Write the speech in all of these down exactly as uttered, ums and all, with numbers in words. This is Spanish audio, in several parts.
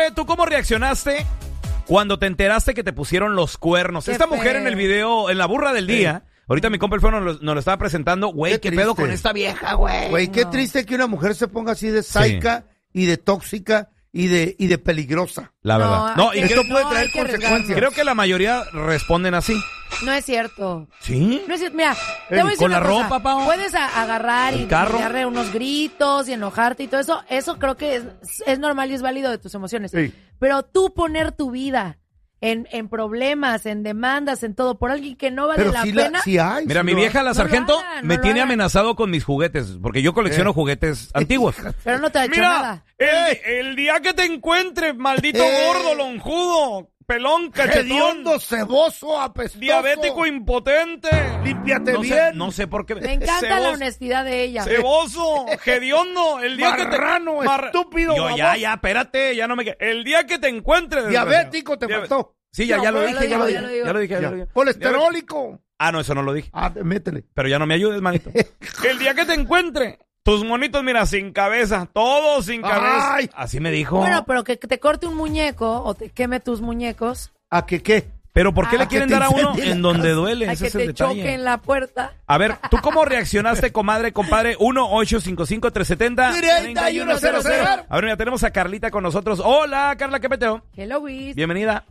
comadre, ¿tú cómo reaccionaste cuando te enteraste que te pusieron los cuernos? Qué Esta mujer feo. en el video, en la burra del día, sí. ahorita mi compa el feo nos, lo- nos lo estaba presentando. Güey, ¿qué, Qué pedo triste. con esta vieja, güey? Güey, qué No. triste que una mujer se ponga así de saica y de tóxica y de, y de peligrosa. La No, verdad. hay No, que- y Esto creo, puede no, traer hay que consecuencias. arriesgarnos. creo que la mayoría responden así. No es cierto. ¿Sí? No es cierto. Mira, te Eh, voy a decir con una la cosa. ropa, Pao. Puedes a- agarrar El y carro. darle unos gritos y enojarte y todo eso. Eso creo que es, es normal y es válido de tus emociones. Sí. Pero tú poner tu vida en, en problemas, en demandas, en todo, por alguien que no vale Pero la sí, pena. la, sí hay. Mira, sí mi lo vieja, hay. la No lo sargento, hagan, me no lo tiene hagan. amenazado con mis juguetes, porque yo colecciono Eh. juguetes antiguos. Pero no te ha hecho Mira, nada. el, el día que te encuentres, maldito Eh. gordo, lonjudo, pelón, cachetón, Hediondo, ceboso, apestoso. diabético impotente. Límpiate no sé, bien. no sé por qué. Me encanta la Ceboso, honestidad de ella. Ceboso, hediondo, el día Marrano, que te... Mar- estúpido, Yo, ya, baboso. ya, espérate, ya no me... El día que te encuentres... Diabético te desgraciado. faltó. Sí, ya, ya lo No, dije, ya lo dije, ya lo digo. ya lo dije, ya Ya. lo dije. Colesterólico. Ah, no, eso no lo dije. Ah, métele. Pero ya no me ayudes, manito. El día que te encuentre, tus monitos, mira, sin cabeza, todos sin cabeza. Ay. Así me dijo. Bueno, pero que te corte un muñeco o te queme tus muñecos. ¿A qué qué? Pero ¿por qué Ah, le que quieren te dar a uno incendie la en donde casa. duele? A Ese que es el te detalle. choque en la puerta. A ver, ¿tú cómo reaccionaste, comadre, compadre? uno ocho cinco cinco, tres siete cero, treinta y uno cero cero. A ver, ya tenemos a Carlita con nosotros. Hola, Carla, ¿qué peteo? Hello, Wiz. Bienvenida.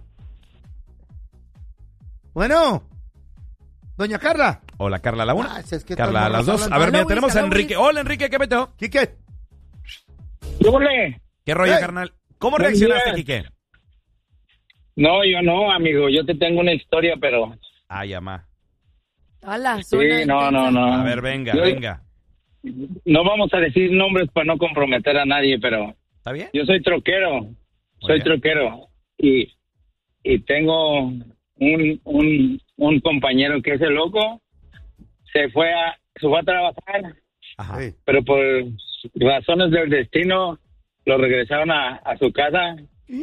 Bueno. Doña Carla. Hola, Carla, a la una. Ah, es que Carla, a estamos las dos. hablando. A ver, Hola, mira, Luis, tenemos a hola, Enrique. Luis. Hola, Enrique, ¿qué peteo? Quique. ¡Yole! ¿Qué rollo, Hey. carnal? ¿Cómo Buen reaccionaste, día. Quique? No, yo no, amigo. Yo te tengo una historia, pero... Ay, amá. Hola, Sí, suena no, no, intensa. no. A ver, venga, Yo- venga. No vamos a decir nombres para no comprometer a nadie, pero ¿Está bien? yo soy troquero. Soy bien. troquero. Y, y tengo un, un, un compañero que es el loco. Se fue a, se fue a trabajar, Ajá. Sí. pero por razones del destino lo regresaron a, a su casa.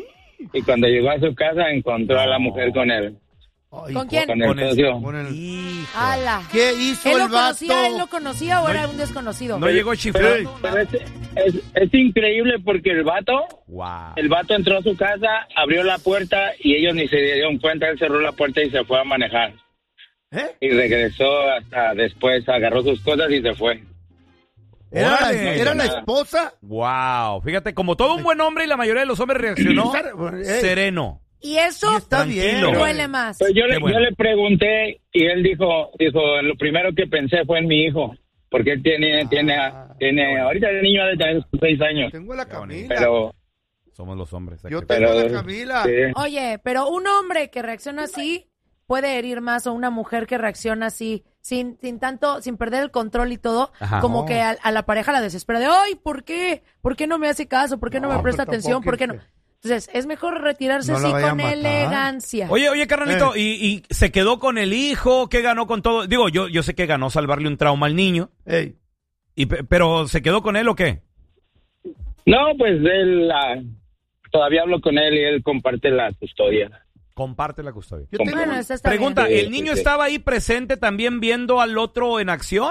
Y cuando llegó a su casa encontró a la mujer con él. Ay, ¿Con quién? Con el Con el- socio. con el- Hijo. Ala. ¿Qué hizo ¿Él el lo conocía, vato? él lo conocía o era un desconocido? No llegó Pero, chiflando. pero es, es, es increíble porque el vato, Wow. el vato entró a su casa, abrió la puerta y ellos ni se dieron cuenta. Él cerró la puerta y se fue a manejar. ¿Eh? Y regresó hasta después, agarró sus cosas y se fue. ¿Era, la, Órale. ¿Era la esposa? Wow. Fíjate, como todo un buen hombre y la mayoría de los hombres reaccionó Ey, sereno. Y eso sí, está Tranquilo. bien. duele más. Pues yo, Qué le, bueno. yo le pregunté y él dijo, dijo, lo primero que pensé fue en mi hijo. Porque él tiene, Ah, tiene, tiene, ahorita el niño ha de tener sus seis años. Tengo a la Qué bonito. Camila. Pero, Somos los hombres. hay Yo que- tengo a pero, la Camila. sí. Oye, pero un hombre que reacciona así puede herir más o una mujer que reacciona así sin sin tanto, sin perder el control y todo, Ajá. como No. que a, a la pareja la desespera de, ay, ¿por qué? ¿Por qué no me hace caso? ¿Por qué no, No, me presta pero atención? tampoco ¿Por qué no? que- Entonces, es mejor retirarse No la así vaya a con matar. elegancia. Oye, oye, carnalito, ¿y, y se quedó con el hijo? ¿Qué ganó con todo? Digo, yo, yo sé que ganó salvarle un trauma al niño, Ey, y, pe- pero ¿se quedó con él o qué? No, pues él, ah, todavía hablo con él y él comparte la custodia. Comparte la custodia. yo tengo, Bueno, eso está Pregunta, bien. Sí, ¿el niño sí, sí. estaba ahí presente también viendo al otro en acción?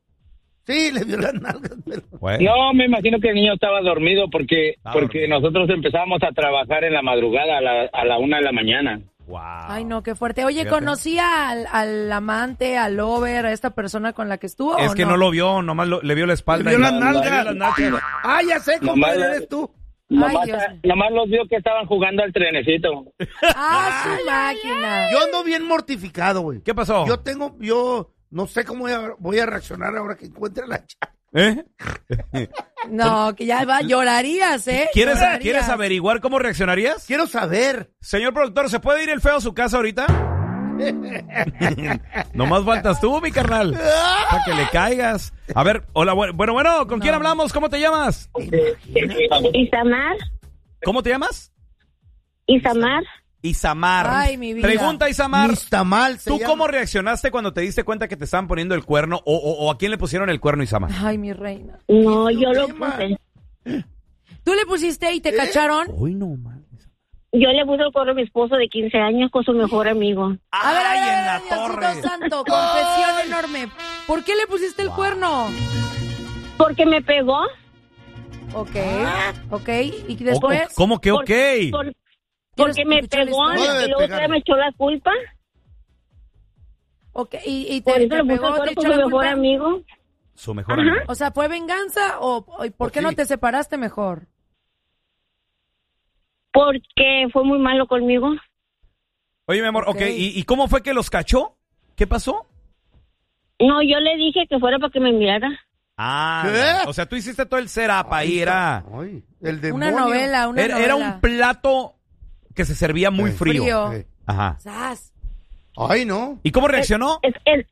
sí, le vio las nalgas. Pero... Bueno, No, me imagino que el niño estaba dormido porque Estaba porque dormido. nosotros empezamos a trabajar en la madrugada a la, a la una de la mañana. wow. Ay, no, qué fuerte. Oye, Fíjate. ¿conocía al, al amante, al lover, a esta persona con la que estuvo? Es o que no? lo vio, nomás lo- le vio la espalda. Le vio y- las le nalgas. vio las nalgas. Ah, ya sé, Nomás compadre, la- eres tú. Nomás, Dios. nomás los vio que estaban jugando al trenecito. Ah, su máquina. Yo ando bien mortificado, güey. ¿Qué pasó? Yo tengo, yo no sé cómo voy a, voy a reaccionar ahora que encuentre a la chava. ¿Eh? No, que ya va, llorarías, ¿eh? ¿Quieres, Llorarías. ¿Quieres averiguar cómo reaccionarías? Quiero saber. Señor productor, ¿se puede ir el feo a su casa ahorita? Nomás faltas tú, mi carnal. Para que le caigas. A ver, hola, bueno, bueno, bueno, ¿con quién No. hablamos? ¿Cómo te llamas? Isamar, ¿Cómo te llamas? Isamar, Isamar. Ay, mi vida. Pregunta, Isamar. Ni está mal, se ¿Tú llama. cómo reaccionaste cuando te diste cuenta que te estaban poniendo el cuerno? O, o, o a quién le pusieron el cuerno, Isamar? Ay, mi reina. no, yo lo tema? puse. ¿Tú le pusiste y te ¿Eh? cacharon? Uy, no, man. Yo le puse el cuerno a mi esposo de quince años con su mejor amigo. A ver, a ver, ¡Ay, a ver, en la Diosito torre! santo, confesión enorme. ¿Por qué le pusiste el cuerno? Porque me pegó. Ok, ok. ¿Y después? ¿Cómo que ok? Por, por, porque me pegó No debe y luego pegarle. otra me echó la culpa. Ok, ¿y, y Por te, eso te le pegó, puso te cuerno echó con la su mejor culpa? amigo. Su mejor Ajá. amigo. O sea, ¿fue venganza o, o por Pues qué sí. no te separaste mejor? Porque fue muy malo conmigo. Oye, mi amor, ok, Ok. ¿Y, ¿y cómo fue que los cachó? ¿Qué pasó? No, yo le dije que fuera para que me mirara. Ah, ¿Qué? o sea, tú hiciste todo el setup ahí, era, Ay, el Una demonio. novela, una era, novela. era un plato que se servía muy Eh, frío. frío. Eh. Ajá. ¡Sas! Ay, no. ¿Y cómo reaccionó? Es, es,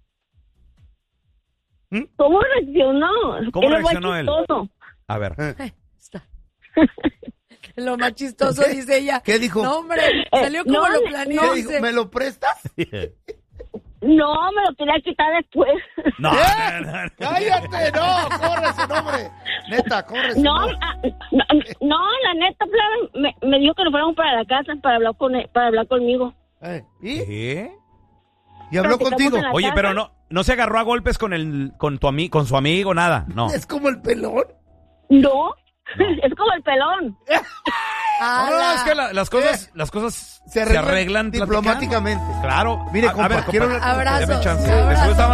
¿Mm? ¿Cómo reaccionó? ¿Cómo Era reaccionó muy él? chistoso. A ver. Eh, Ay, está. Lo más chistoso, ¿Qué? dice ella. ¿Qué dijo? No, hombre, salió como no, lo no, planeó. ¿Qué dijo? dice. ¿Me lo prestas? No, me lo quería quitar después. No, ¿Qué? no, no. ¡Cállate! ¡No! ¡Corre ese nombre! Neta, corre ese No, nombre. ah, no, no, la neta, plan, me, me dijo que nos fuéramos para la casa para hablar con él- para hablar conmigo. Eh, ¿Y? ¿Qué? ¿Y habló Platicamos contigo? en la- Oye, casa? pero no, no se agarró a golpes con el, con tu ami, con su amigo, nada, no. ¿Es como el pelón? No, es como el pelón. Ah, No, la- es que la- las cosas, las cosas Se se arreglan arreglan, diplomáticamente. platicando. Claro. Mire, a, a compa, ver, quiero compa, hablar con usted. Abrazos, dame chance. abrazos. Después estamos